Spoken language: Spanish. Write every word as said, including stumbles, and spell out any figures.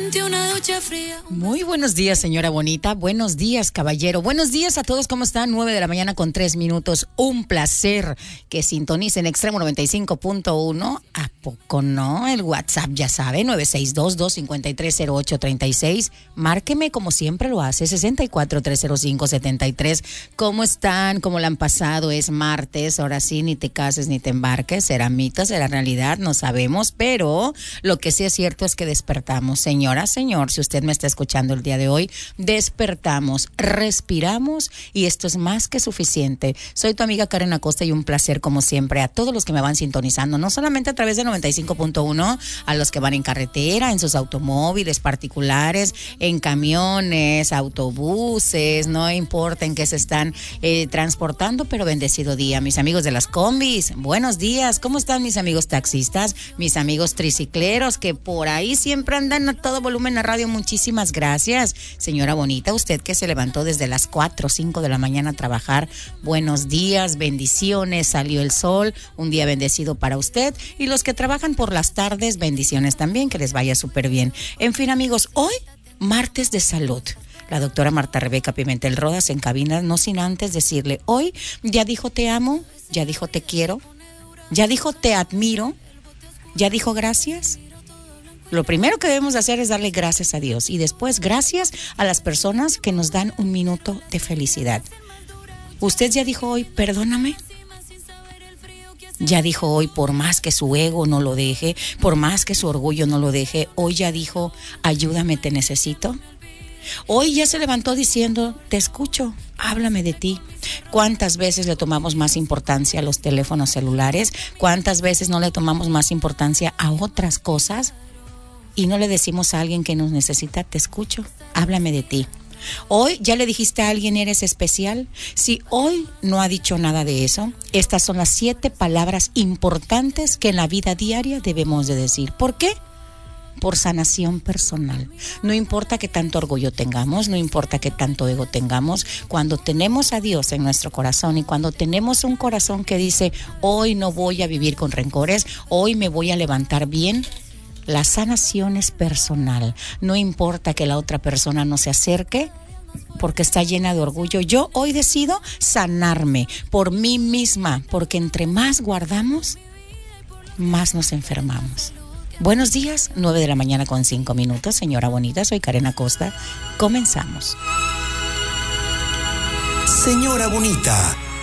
sentí una ducha fría. Muy buenos días, señora bonita. Buenos días, caballero. Buenos días a todos. ¿Cómo están? nueve de la mañana con tres minutos. Un placer que sintonicen Extremo noventa y cinco punto uno. ¿A poco no? El WhatsApp, ya sabe, nueve seis dos, dos cinco tres, cero ocho tres seis. Márqueme como siempre lo hace, sesenta y cuatro, trescientos cinco, setenta y tres. ¿Cómo están? ¿Cómo la han pasado? Es martes. Ahora sí, ni te cases ni te embarques. ¿Será mito? ¿Será realidad? No sabemos, pero lo que sí es cierto es que despertamos. Señora, señor, si usted me está escuchando el día de hoy, despertamos, respiramos y esto es más que suficiente. Soy tu amiga Karen Acosta y un placer como siempre a todos los que me van sintonizando, no solamente a través de noventa y cinco punto uno, a los que van en carretera, en sus automóviles particulares, en camiones, autobuses, no importa en qué se están eh, transportando, pero bendecido día. Mis amigos de las combis, buenos días. ¿Cómo están mis amigos taxistas? Mis amigos tricicleros que por ahí siempre andan a todo volumen a radio, muchísimas gracias. Señora bonita, usted que se levantó desde las cuatro o cinco de la mañana a trabajar, buenos días, bendiciones, salió el sol, un día bendecido para usted. Y los que trabajan por las tardes, bendiciones también, que les vaya súper bien. En fin, amigos, hoy, martes de salud. La doctora Marta Rebeca Pimentel Rodas en cabina, no sin antes decirle, hoy ya dijo te amo, ya dijo te quiero, ya dijo te admiro, ya dijo gracias. Lo primero que debemos hacer es darle gracias a Dios y después gracias a las personas que nos dan un minuto de felicidad. ¿Usted ya dijo hoy perdóname? Ya dijo hoy, por más que su ego no lo deje, por más que su orgullo no lo deje, hoy ya dijo ayúdame, te necesito. Hoy ya se levantó diciendo te escucho, háblame de ti. ¿Cuántas veces le tomamos más importancia a los teléfonos celulares? ¿Cuántas veces no le tomamos más importancia a otras cosas? Y no le decimos a alguien que nos necesita, te escucho, háblame de ti. Hoy ya le dijiste a alguien eres especial. Si hoy no ha dicho nada de eso, estas son las siete palabras importantes que en la vida diaria debemos de decir. ¿Por qué? Por sanación personal. No importa que tanto orgullo tengamos, no importa que tanto ego tengamos, cuando tenemos a Dios en nuestro corazón y cuando tenemos un corazón que dice hoy no voy a vivir con rencores, hoy me voy a levantar bien. La sanación es personal. No importa que la otra persona no se acerque porque está llena de orgullo. Yo hoy decido sanarme por mí misma, porque entre más guardamos, más nos enfermamos. Buenos días, nueve de la mañana con cinco minutos. Señora bonita, soy Karen Acosta. Comenzamos. Señora bonita,